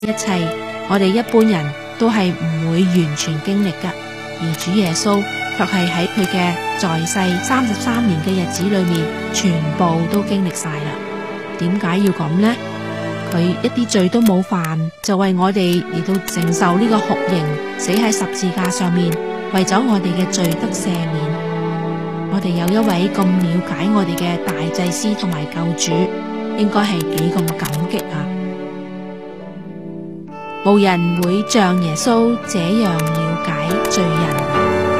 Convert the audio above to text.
一切，我哋一般人都係唔會完全經歷噶，而主耶穌卻係喺佢嘅在世33年嘅日子裏面，全部都經歷晒啦。點解要咁呢？佢一啲罪都冇犯，就為我哋嚟到承受呢個酷刑，死喺十字架上面，為咗我哋嘅罪得赦免。我哋有一位咁了解我哋嘅大祭司同埋救主，應該係幾咁感激啊！無人會像耶穌這樣了解罪人。